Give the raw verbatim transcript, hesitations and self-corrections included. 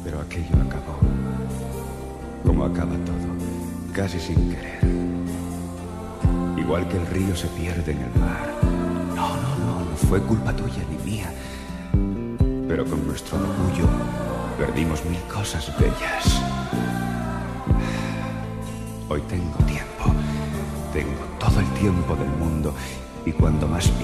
Pero aquello acabó. Como acaba todo, casi sin querer. Igual que el río se pierde en el mar. No, no, no, no fue culpa tuya ni mía. Pero con nuestro orgullo perdimos mil cosas bellas. Hoy tengo tiempo. Tengo todo el tiempo del mundo. Y cuando más